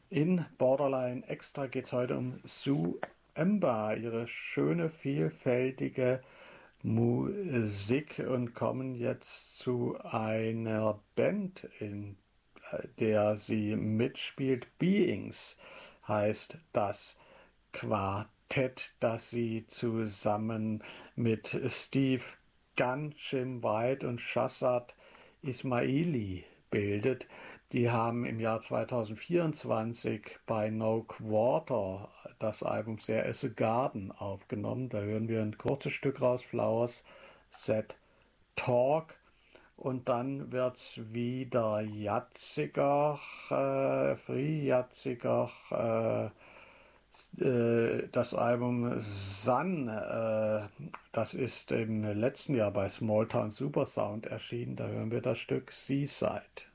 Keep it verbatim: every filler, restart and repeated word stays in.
In Borderline Extra geht es heute um Sue Emba, ihre schöne, vielfältige Musik, und kommen jetzt zu einer Band, in der sie mitspielt. Beings heißt das Quartett, das sie zusammen mit Steve Gunn, Jim White und Shazad Ismaili bildet. Die haben im Jahr zweitausendvierundzwanzig bei No Quarter das Album There Is a Garden aufgenommen. Da hören wir ein kurzes Stück raus, Flowers That Talk. Und dann wird es wieder jatziger, äh, free-jatziger. Äh, äh, das Album Sun, äh, das ist im letzten Jahr bei Smalltown Supersound erschienen. Da hören wir das Stück Seaside.